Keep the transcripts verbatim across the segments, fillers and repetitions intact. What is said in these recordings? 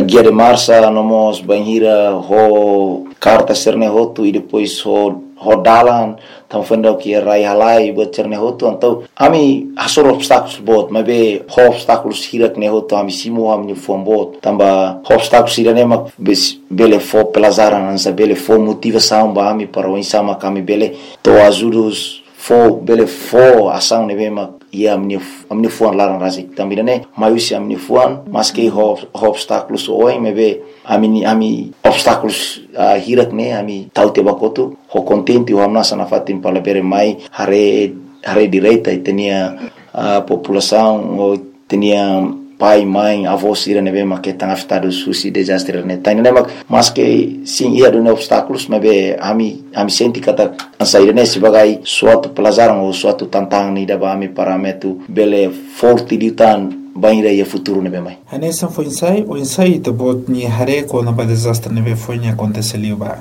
guia de marcha, nomos banhira ho carta cerne hotu e depois ho rodalan tam fenda que rai halai buat cerne hotu então ami hasor obstáculos bot mas be ho obstáculos hirak ne hotu ami simo ami fom bot tamba obstáculos irane mak bele fo pelazaran ansa bele fo motivação ba ami para o insama kami bele to ajudos fo bele fo ação ne be mak ia amni amni fuan larang rasik também né maiusi amni fuan mas que ho obstáculos oi mebe ami ami obstáculos uh, hirak ne ami taute bakotu ho contente o amna sana fatin para bere mai hare hare direita e tinha a população ou tinha pai mãe avós ira nebe ma que tang afetado susi desastre ne tá né mas que sim ia do obstáculos mebe ami ami senti kata ansaire ne sebagai suatu pelajaran ou suatu tantang ni da ami parametu bele forte ditan banira ia futuro nebe mai anessa foi ensaio o ensaio te bot ni hare ko na ba desastre nebe foi ni aconteceu ba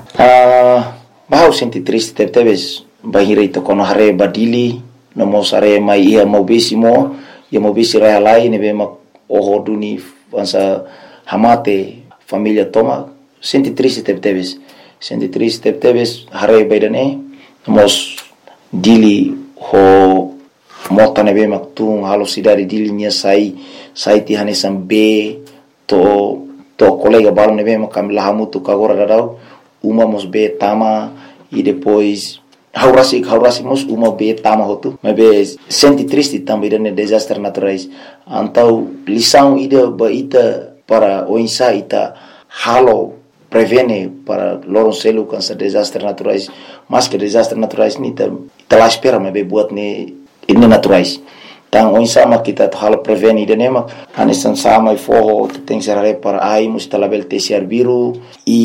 ah bah senti triste te teves banira ito kono hare badili no mosare mai ia mobisimo ia mobisi rai lai nebe ma o duni ansa hamate família toma senti triste te teves senti triste te teves hare baidane mos dili ho mota nebe maktung halo sidari dili nya sai sai ti hanesam be to to colega balo nebe makam lahamutu kagora dadau uma mos be tama e depois haurasi haurasi mos uma be tama hotu mebe senti triste também dane desastre naturais então lição ida ba ita para o insa ita halo prevene para loron selu cansa desastre naturais mas que desastre naturais ni ta ita la espera mebe buat ne ini naturais tang o insa ma kita halo prevene ida nema anesan sama e forro tem serare para ai mus talabel tesiar biru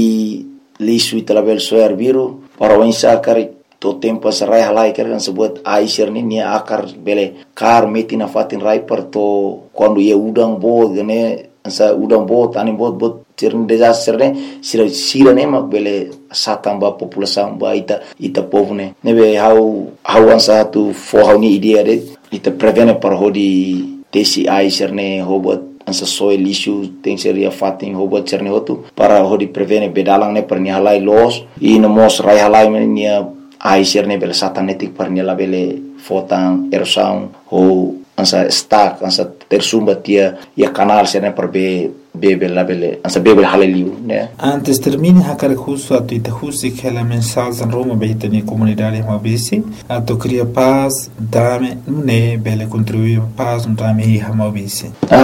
e lisu talabel soar biru para o insa kari to tempo sarai halai kan sebut aisir ni nia akar bele kar metina fatin rai per to quando ia udang bo gane ansa udang bo tani bot bot cerni desastre ne sira sira ne mak bele satamba população ba ita ita povo ne nebe hau hau ansa tu fo hau ni idea de ita prevene par hodi tesi aisir ne hobot ansa soil issue tem seria fatin hobot cerne hotu para hodi prevene bedalang ne per ni halai los i no mos rai halai nia ai serne bele satanetik par nela bele fotan erosão ou ansa stack ansa tersumba tia ia canal serne par be bebe la bele ansa bebe haleliu né antes termine hakar justo a tu ita justi que la mensagem Roma beitani comunidade mabisi a to cria paz dame ne bele contribuir paz no dame hi mabisi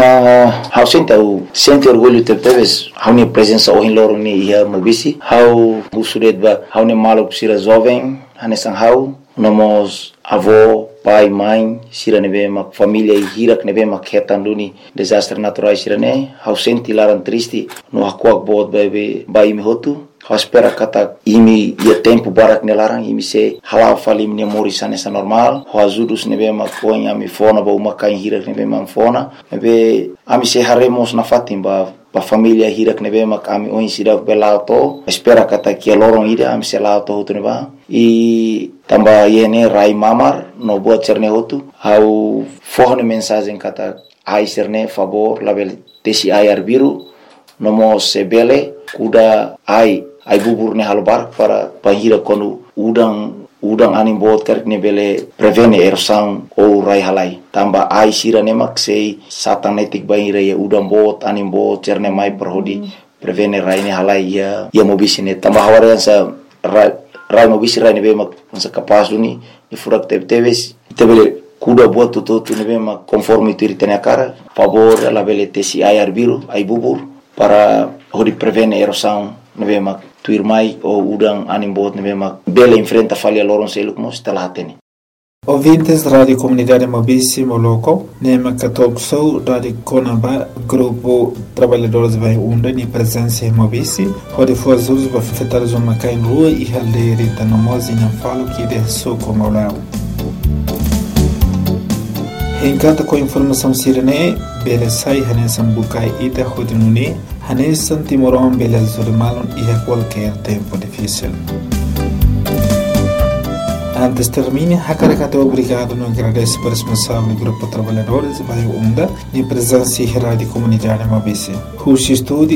ah how senta o sente orgulho te teves how ni presença o in loro ni hi mabisi how usuret ba how ni malo sira jovem hanesan how nomos avô pai mãe sira nebe mak família hirak nebe mak hetan duni desastre naturais sira ne how senti laran triste no hakuak bot bebe bai mi hotu how espera kata imi ia tempo barak nelarang imi se halal falim ne morisan essa normal how ajudus nebe mak ponya mi fona ba uma kain hirak nebe mak fona nebe ami se haremos na fatim ba pa família hirak nebe mak ami oin sidak belauto espera kata kia lorong ida ami se lauto hotu neba e tamba yene rai mamar no buat cerne hotu au forne mensagem kata ai cerne favor label tesi ai arbiru nomo sebele kuda ai ai bubur ne halbar para pahira konu udang udang anim bot kerk ne bele prevene erosang ou rai halai tamba ai sira ne mak sei satanetik bahira ya udang bot anim bot cerne mai perhodi prevene rai ne halai ya ya mobisine tamba hawarian sa rai rai mobisi rai ne be mak sa kapas duni ni furak te teves tebele kuda buat tutu tu ne be mak conforme tu ritene cara favor la bele tesi ai arbiru ai bubur para hodi prevene erosang ne be mak tuir mai o udang anim bot ne be mak bele enfrenta falha loron seluk mo stala tene ouvintes da Rádio Comunidade Mabisi Moloko, Nema Katokso, Rádio Conaba, Grupo Trabalhadores Vai Unda, ni presença em Mabisi, onde foi as usos para afetar os macai rua e haldeiri tanamosi não falo que de soco maulao. Encanta com informação sirene, bele sai hanesan bukai ita hodinuni, hanesan timoron bele zurimalon e a qualquer tempo difícil. Antes termine, Hakarakato obrigado no agradece para o responsável do Grupo Trabalhadores Vai Unda e presença e Rádio Comunidade Mabisi. Ruxi Estúdio